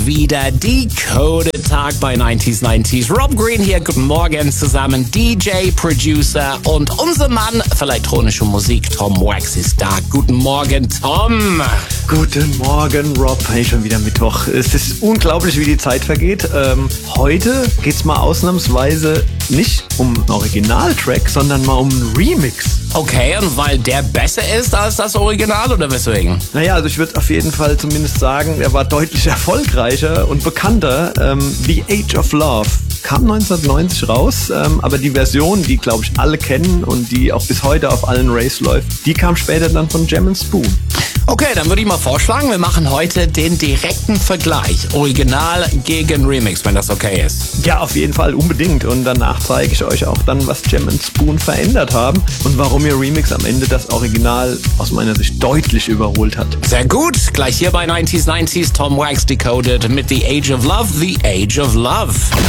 Wieder Decoded Tag bei 90s. Rob Green hier, guten Morgen zusammen. DJ, Producer und unser Mann für elektronische Musik, Tom Wax, ist da. Guten Morgen, Tom. Guten Morgen, Rob. Hey, schon wieder Mittwoch. Es ist unglaublich, wie die Zeit vergeht. Heute geht's mal ausnahmsweise nicht um einen Originaltrack, sondern mal um einen Remix. Okay, und weil der besser ist als das Original oder weswegen? Naja, also ich würde auf jeden Fall zumindest sagen, er war deutlich erfolgreicher und bekannter. The Age of Love kam 1990 raus, aber die Version, die glaube ich alle kennen und die auch bis heute auf allen Raves läuft, die kam später dann von Jam & Spoon. Okay, dann würde ich mal vorschlagen, wir machen heute den direkten Vergleich. Original gegen Remix, wenn das okay ist. Ja, auf jeden Fall, unbedingt. Und danach zeige ich euch auch dann, was Jam & Spoon verändert haben und warum ihr Remix am Ende das Original aus meiner Sicht deutlich überholt hat. Sehr gut, gleich hier bei 90s, Tom Wax Decoded mit The Age of Love, The Age of Love.